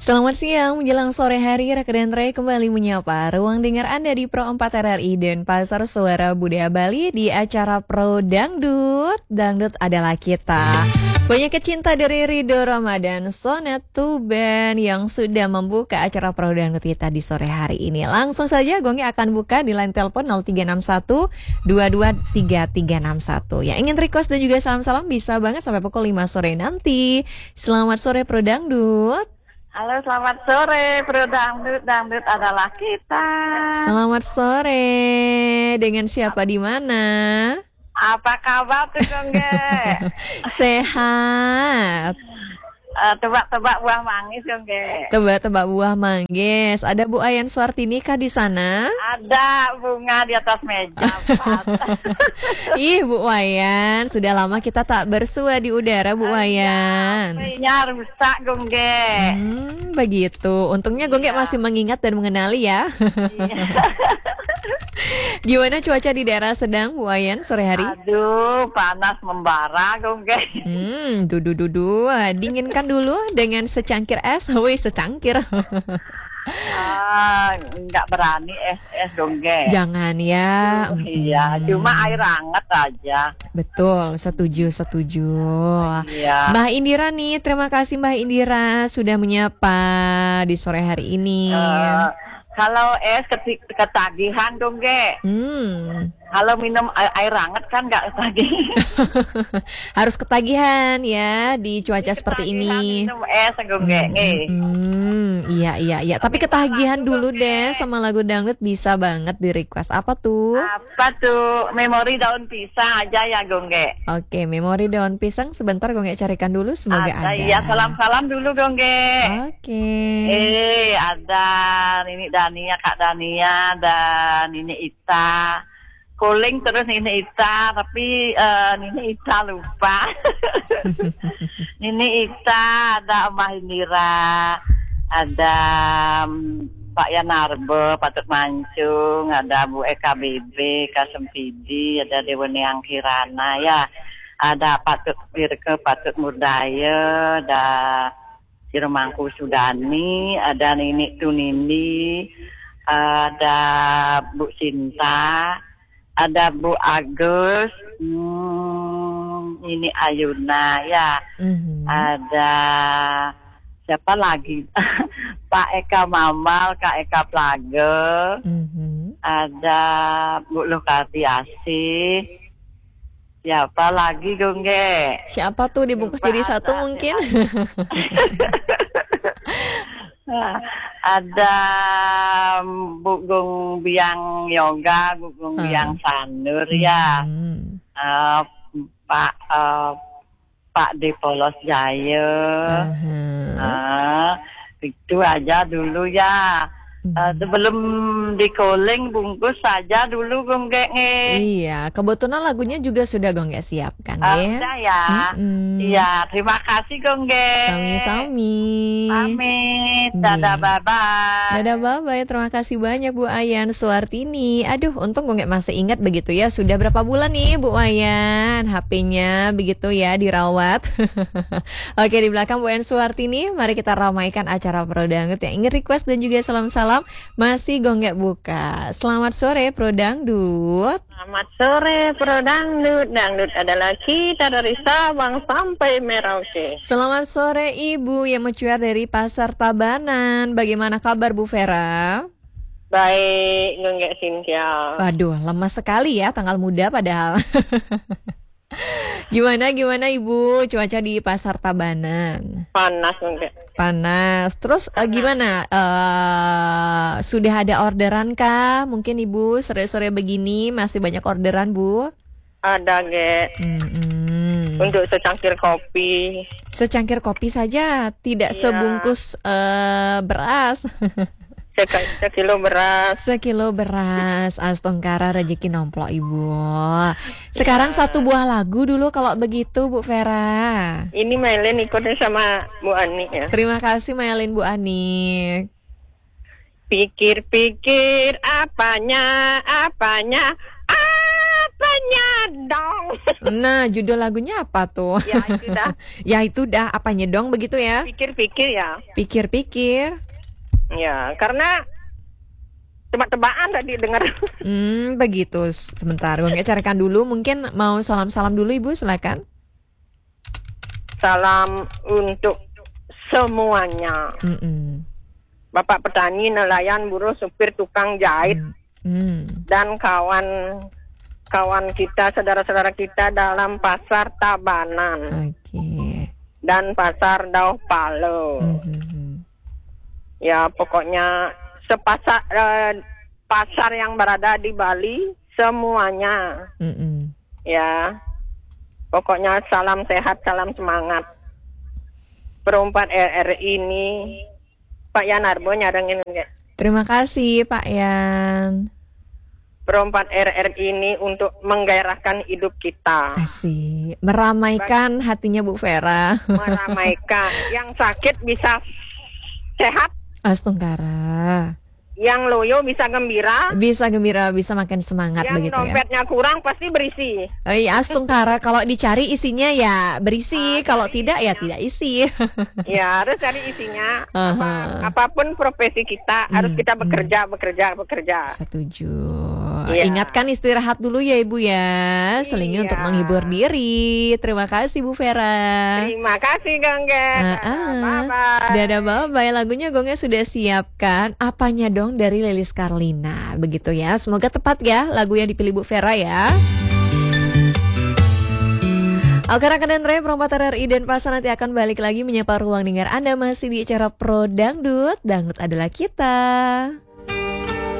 Selamat siang, menjelang sore hari, Raka dan Ray kembali menyapa ruang dengar Anda di Pro 4 RRI dan Pasar Suara Budaya Bali di acara Pro Dangdut. Dangdut adalah kita. Banyak kecinta dari Ridho Ramadan Sonet Tuban yang sudah membuka acara Pro Dangdut kita di sore hari ini. Langsung saja gongnya akan buka di line telepon 0361 223361. Yang ingin request dan juga salam-salam bisa banget sampai pukul 5 sore nanti. Selamat sore Pro Dangdut. Halo, selamat sore, Pro Dangdut. Dangdut adalah kita. Selamat sore. Dengan siapa di mana? Apa kabar tuh, Gongge? Sehat. Tebak-tebak buah manggis, Gongge. Tebak-tebak buah manggis. Ada Bu Ayan Suartini kah di sana? Ada bunga di atas meja. Ih, Bu Wayan, sudah lama kita tak bersua di udara, Bu Wayan. Hpnya rusak, Gongge. Begitu. Untungnya Gongge masih mengingat dan mengenali ya. Iya. Gimana cuaca di daerah Sedang, Bu Wayan, sore hari? Aduh, panas membara, Gongge. Dudu. Dinginkan dulu dengan secangkir es. Wih, secangkir. Nggak berani es, Gongge. Jangan ya. Iya, cuma air hangat aja. Betul, setuju. Iya. Mbak Indira nih, terima kasih Mbak Indira sudah menyapa di sore hari ini. Kalau es ketagihan, Gongge. Kalau minum air hangat kan nggak ketagihan. Harus ketagihan ya di cuaca seperti ini. Minum es, Gongge. Iya. Tapi ketagihan dulu deh sama lagu dangdut bisa banget di request. Apa tuh? Apa tuh? Memori daun pisang aja ya, Gongge. Oke, memori daun pisang. Sebentar Gongge carikan dulu, semoga ada. Iya, salam-salam dulu, Gongge. Oke. Ada Nini Dania, Kak Dania, dan Nini Ita. Calling terus Nini Ita, tapi Nini Ita lupa. Nini Ita, ada Mbak Indira, ada Pak Yanarbe, Patut Mancung, ada Bu Eka BB, Kasem Pidi, ada Deweni Angkirana, ya. Ada Patut Wirke, Patut Murdaya, ada Sirmangku Sudani, ada Nini Tunindi, ada Bu Sinta, ada Bu Agus, ini Ayuna, ya. Ada siapa lagi? Pak Eka Mamal, Kak Eka Plage, ada Bu Lukarti Asih. Siapa lagi, Gongge? Siapa tuh dibungkus jadi satu mungkin? Ada Bu Gung Biang Yoga, Bu Gung Biang Sanur, ya. Pak Depolos Jaya. Itu aja dulu ya. Sebelum di calling bungkus saja dulu, Gongge. Iya, kebetulan lagunya juga sudah Gongge siapkan ya. Ada ya. Iya, terima kasih, Gongge. Sami-sami. Pamit. Dadah, bye-bye. Dadah, bye-bye. Terima kasih banyak Bu Ayan Suartini. Aduh, untung Gongge masih ingat begitu ya. Sudah berapa bulan nih Bu Ayan HP-nya begitu ya dirawat. Oke, di belakang Bu Ayan Suartini, mari kita ramaikan acara Pro Dangdut yang ingin request dan juga salam-salam masih Gongge buka. Selamat sore Pro Dangdut. Selamat sore Pro Dangdut. Dangdut adalah kita dari Sabang sampai Merauke. Selamat sore Ibu yang mencuat dari Pasar Tabanan. Bagaimana kabar Bu Vera? Baik, Gongge Cynthia. Waduh, lemas sekali ya, tanggal muda padahal. Gimana Ibu cuaca di Pasar Tabanan? Panas, Gongge. Panas. Terus gimana? Sudah ada orderan kah? Mungkin Ibu sore-sore begini masih banyak orderan, Bu? Ada, Ge. Untuk secangkir kopi. Secangkir kopi saja, tidak sebungkus beras. Sekilo beras. Sekilo beras. Astongkara rezeki nomplok Ibu. Sekarang satu buah lagu dulu kalau begitu Bu Vera. Ini Mailin ikutnya sama Bu Ani ya. Terima kasih Mailin Bu Ani. Pikir-pikir apanya Apanya dong? Nah, judul lagunya apa tuh? Ya itu dah. Ya itu dah, apanya dong begitu ya? Pikir-pikir ya. Pikir-pikir. Ya, karena tebak-tebakan tadi dengar. Begitu. Sebentar, gue carikan dulu. Mungkin mau salam-salam dulu Ibu, silakan. Salam untuk semuanya. Bapak petani, nelayan, buruh, supir, tukang jahit, dan kawan kita, saudara-saudara kita dalam pasar Tabanan dan pasar Dauh Palo. Ya pokoknya pasar yang berada di Bali semuanya. Ya pokoknya salam sehat, salam semangat. Perempat RRI ini Pak Yan Arbo nyarengin enggak? Terima kasih Pak Yan. Perempat RRI ini untuk menggairahkan hidup kita. Asik. Meramaikan hatinya Bu Vera. Meramaikan. Yang sakit bisa sehat. Astungkara. Yang loyo bisa gembira. Bisa gembira, bisa makin semangat begitu ya. Yang dompetnya kurang pasti berisi. Oh iya, astungkara. Kalau dicari isinya ya berisi, kalau tidak ya tidak isi. Ya harus cari isinya. Apapun profesi kita harus kita bekerja. Setuju. Ingatkan istirahat dulu ya Ibu ya. Selingi untuk menghibur diri. Terima kasih Bu Vera. Terima kasih Gongge. Bye-bye. Dadah bye-bye. Lagunya Gongge sudah siapkan. Apanya dong dari Lilis Karlina. Begitu ya. Semoga tepat ya lagu yang dipilih Bu Vera ya. Oke rekan dan Re, Perempat RRI dan Pasar nanti akan balik lagi menyapa ruang dengar Anda masih di acara Pro Dangdut. Dangdut adalah kita.